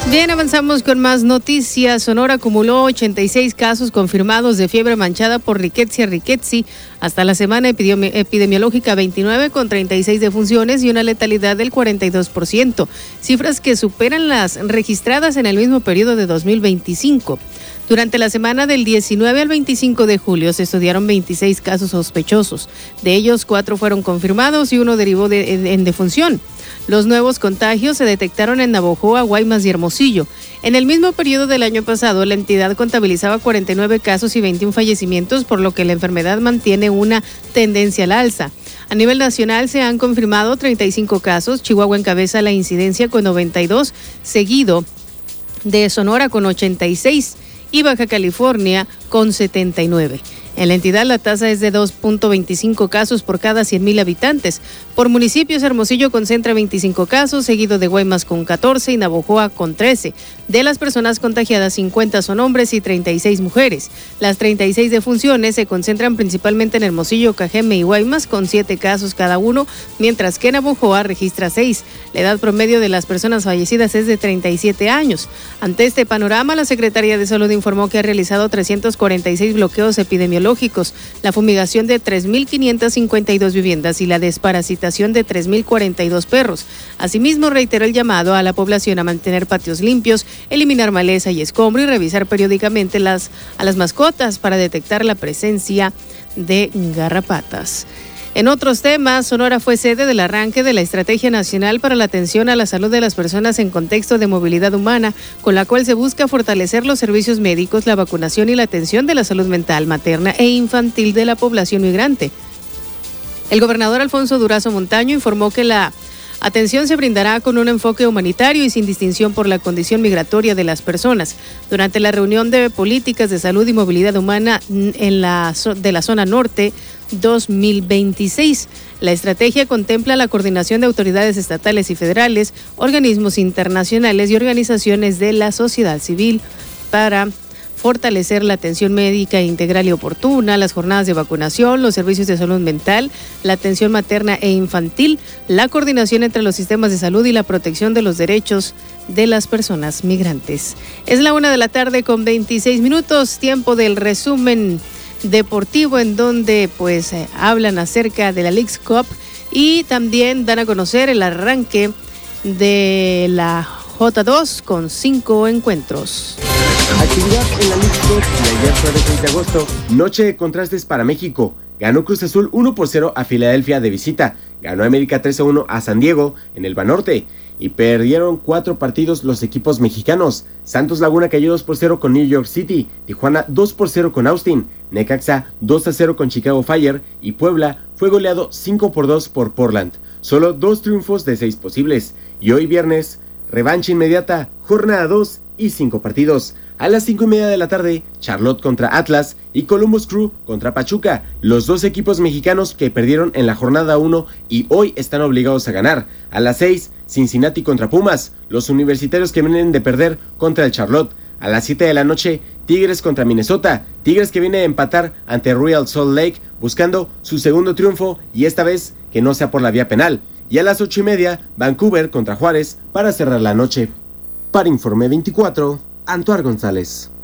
Bien, avanzamos con más noticias. Sonora acumuló 86 casos confirmados de fiebre manchada por Rickettsia rickettsii hasta la semana epidemiológica 29, con 36 defunciones y una letalidad del 42%, cifras que superan las registradas en el mismo periodo de 2025. Durante la semana del 19 al 25 de julio se estudiaron 26 casos sospechosos. De ellos, 4 fueron confirmados y uno derivó en defunción. Los nuevos contagios se detectaron en Navojoa, Guaymas y Hermosillo. En el mismo periodo del año pasado, la entidad contabilizaba 49 casos y 21 fallecimientos, por lo que la enfermedad mantiene una tendencia al alza. A nivel nacional se han confirmado 35 casos. Chihuahua encabeza la incidencia con 92, seguido de Sonora con 86 y Baja California con 79. En la entidad la tasa es de 2.25 casos por cada 100,000 habitantes. Por municipios, Hermosillo concentra 25 casos, seguido de Guaymas con 14 y Navojoa con 13. De las personas contagiadas, 50 son hombres y 36 mujeres. Las 36 defunciones se concentran principalmente en Hermosillo, Cajeme y Guaymas con 7 casos cada uno, mientras que Navojoa registra 6. La edad promedio de las personas fallecidas es de 37 años. Ante este panorama, la Secretaría de Salud informó que ha realizado 346 bloqueos epidemiológicos, la fumigación de 3.552 viviendas y la desparasitación de 3.042 perros. Asimismo, reiteró el llamado a la población a mantener patios limpios, eliminar maleza y escombro y revisar periódicamente a las mascotas para detectar la presencia de garrapatas. En otros temas, Sonora fue sede del arranque de la Estrategia Nacional para la Atención a la Salud de las Personas en Contexto de Movilidad Humana, con la cual se busca fortalecer los servicios médicos, la vacunación y la atención de la salud mental, materna e infantil de la población migrante. El gobernador Alfonso Durazo Montaño informó que la atención se brindará con un enfoque humanitario y sin distinción por la condición migratoria de las personas. Durante la reunión de políticas de salud y movilidad humana de la zona norte 2026. La estrategia contempla la coordinación de autoridades estatales y federales, organismos internacionales y organizaciones de la sociedad civil para fortalecer la atención médica integral y oportuna, las jornadas de vacunación, los servicios de salud mental, la atención materna e infantil, la coordinación entre los sistemas de salud y la protección de los derechos de las personas migrantes. Es la 1:00 con 26 minutos, tiempo del resumen deportivo, en donde hablan acerca de la Leagues Cup y también dan a conocer el arranque de la J2 con 5 encuentros. Actividad en la Leagues Cup y ayer jueves 6 de agosto, noche de contrastes para México. Ganó Cruz Azul 1-0 a Filadelfia de visita, ganó América 3-1 a San Diego en el Banorte y perdieron 4 partidos los equipos mexicanos. Santos Laguna cayó 2-0 con New York City, Tijuana 2-0 con Austin, Necaxa 2-0 con Chicago Fire y Puebla fue goleado 5-2 por Portland. Solo 2 triunfos de 6 posibles. Y hoy viernes, revancha inmediata, jornada 2 y 5 partidos. A las 5:30 de la tarde, Charlotte contra Atlas y Columbus Crew contra Pachuca, los 2 equipos mexicanos que perdieron en la jornada 1 y hoy están obligados a ganar. A las 6, Cincinnati contra Pumas, los universitarios que vienen de perder contra el Charlotte. A las 7 de la noche, Tigres contra Minnesota, Tigres que viene a empatar ante Real Salt Lake buscando su segundo triunfo y esta vez que no sea por la vía penal. Y a las 8:30, Vancouver contra Juárez para cerrar la noche. Para Informe 24, Antoine González.